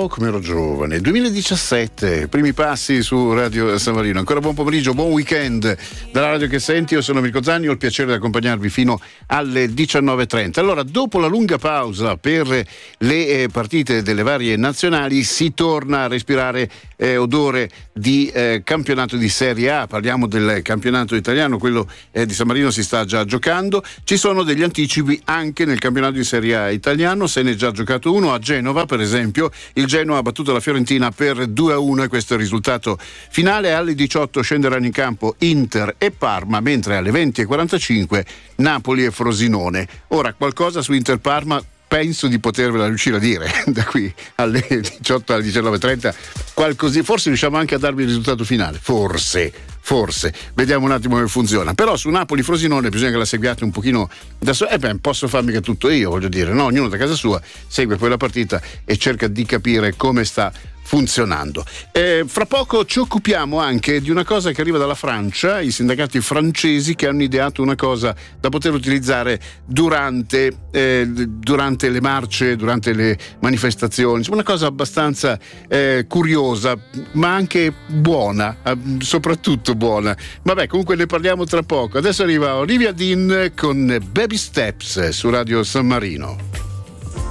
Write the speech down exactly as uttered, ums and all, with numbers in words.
Oh, come ero giovane. duemiladiciassette, primi passi su Radio San Marino. Ancora buon pomeriggio, buon weekend dalla radio che senti. Io sono Mirko Zanni, ho il piacere di accompagnarvi fino alle diciannove e trenta. Allora, dopo la lunga pausa per le eh, partite delle varie nazionali, si torna a respirare eh, odore di eh, campionato di Serie A. Parliamo del campionato italiano, quello eh, di San Marino si sta già giocando. Ci sono degli anticipi anche nel campionato di Serie A italiano, se ne è già giocato uno a Genova, per esempio. Il Genoa ha battuto la Fiorentina per due a uno e questo è il risultato finale. Alle diciotto scenderanno in campo Inter e Parma, mentre alle venti e quarantacinque Napoli e Frosinone. Ora, qualcosa su Inter Parma penso di potervela riuscire a dire da qui alle diciotto alle diciannove e trenta, qualcosa, forse riusciamo anche a darvi il risultato finale, forse, forse, vediamo un attimo come funziona. Però su Napoli-Frosinone bisogna che la seguiate un pochino da solo, eh beh, posso farmi che tutto io, voglio dire, no? Ognuno da casa sua segue quella partita e cerca di capire come sta funzionando. Eh, fra poco ci occupiamo anche di una cosa che arriva dalla Francia, i sindacati francesi che hanno ideato una cosa da poter utilizzare durante, eh, durante le marce, durante le manifestazioni, una cosa abbastanza eh, curiosa, ma anche buona, eh, soprattutto buona. Vabbè, comunque ne parliamo tra poco. Adesso arriva Olivia Dean con Baby Steps su Radio San Marino.